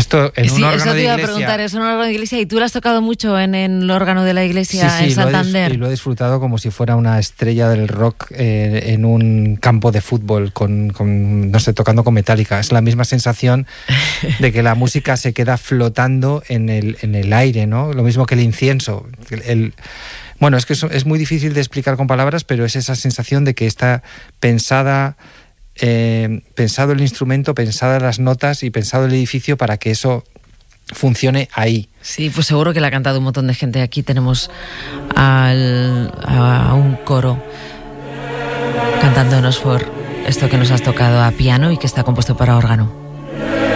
Esto en un órgano de iglesia. Eso te iba a preguntar, es un órgano de iglesia, y tú lo has tocado mucho en el órgano de la iglesia Sí, en Santander. Y lo he disfrutado como si fuera una estrella del rock en un campo de fútbol, no sé, tocando con Metallica. Es la misma sensación de que la música se queda flotando en el aire, ¿no? Lo mismo que el incienso. Bueno, es que es muy difícil de explicar con palabras, pero es esa sensación de que está pensado el instrumento, pensadas las notas y pensado el edificio para que eso funcione ahí. Sí, pues seguro que la ha cantado un montón de gente. Aquí tenemos a un coro cantándonos por esto que nos has tocado a piano y que está compuesto para órgano.